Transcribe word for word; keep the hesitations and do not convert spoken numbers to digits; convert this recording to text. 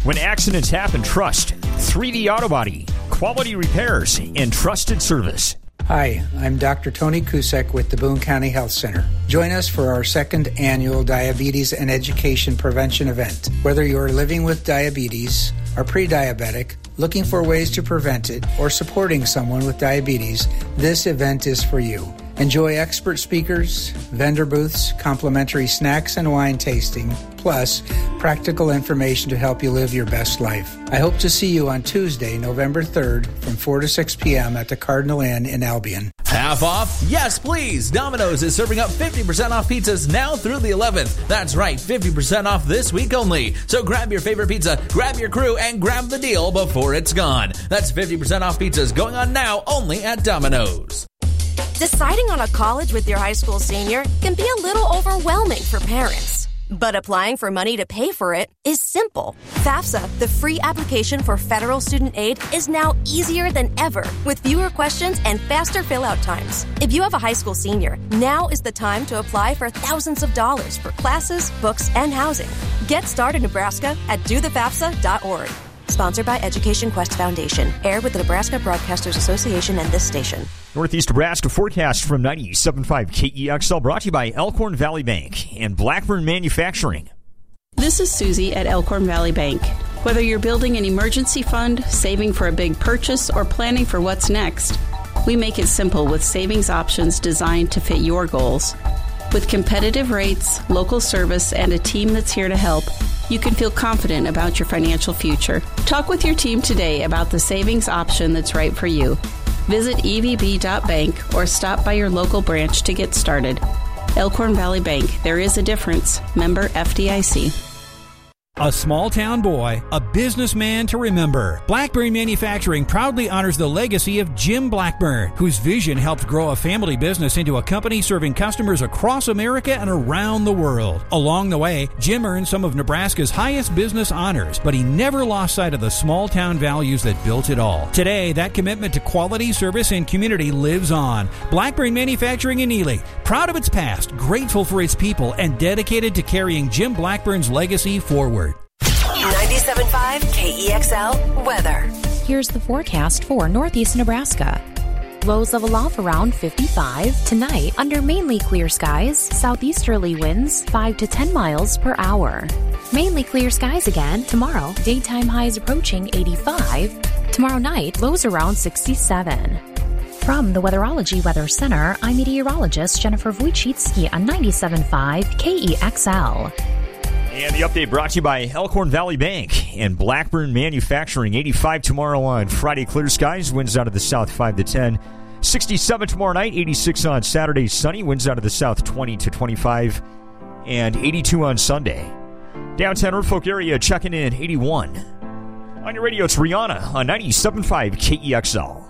When accidents happen, trust three D Auto Body. Quality repairs and trusted service. Hi, I'm Doctor Tony Kusek with the Boone County Health Center. Join us for our second annual Diabetes and Education Prevention event. Whether you're living with diabetes, are pre-diabetic, looking for ways to prevent it, or supporting someone with diabetes, this event is for you. Enjoy expert speakers, vendor booths, complimentary snacks and wine tasting, plus practical information to help you live your best life. I hope to see you on Tuesday, November third from four to six p.m. at the Cardinal Inn in Albion. Half off? Yes, please. Domino's is serving up fifty percent off pizzas now through the eleventh. That's right, fifty percent off this week only. So grab your favorite pizza, grab your crew, and grab the deal before it's gone. That's fifty percent off pizzas going on now only at Domino's. Deciding on a college with your high school senior can be a little overwhelming for parents. But applying for money to pay for it is simple. FAFSA, the free application for federal student aid, is now easier than ever with fewer questions and faster fill-out times. If you have a high school senior, now is the time to apply for thousands of dollars for classes, books, and housing. Get started, Nebraska, at do the fafsa dot org. Sponsored by Education Quest Foundation. Aired with the Nebraska Broadcasters Association and this station. Northeast Nebraska forecast from ninety-seven point five K E X L, brought to you by Elkhorn Valley Bank and Blackburn Manufacturing. This is Susie at Elkhorn Valley Bank. Whether you're building an emergency fund, saving for a big purchase, or planning for what's next, we make it simple with savings options designed to fit your goals. With competitive rates, local service, and a team that's here to help, you can feel confident about your financial future. Talk with your team today about the savings option that's right for you. Visit E V B dot bank or stop by your local branch to get started. Elkhorn Valley Bank, there is a difference. Member F D I C. A small town boy, a businessman to remember. Blackburn Manufacturing proudly honors the legacy of Jim Blackburn, whose vision helped grow a family business into a company serving customers across America and around the world. Along the way, Jim earned some of Nebraska's highest business honors, but he never lost sight of the small town values that built it all. Today, that commitment to quality, service, and community lives on. Blackburn Manufacturing in Ely, proud of its past, grateful for its people, and dedicated to carrying Jim Blackburn's legacy forward. ninety-seven point five K E X L weather. Here's the forecast for Northeast Nebraska. Lows level off around fifty-five. Tonight, under mainly clear skies, southeasterly winds five to ten miles per hour. Mainly clear skies again tomorrow. Daytime highs approaching eighty-five. Tomorrow night, lows around sixty-seven. From the Weatherology Weather Center, I'm meteorologist Jennifer Wojcicki on ninety-seven point five K E X L. And the update brought to you by Elkhorn Valley Bank and Blackburn Manufacturing. eighty-five tomorrow on Friday, clear skies, winds out of the south five to ten. sixty-seven tomorrow night, eighty-six on Saturday, sunny, winds out of the south twenty to twenty-five, and eighty-two on Sunday. Downtown Norfolk area checking in eighty-one. On your radio, it's Rihanna on ninety-seven point five K E X L.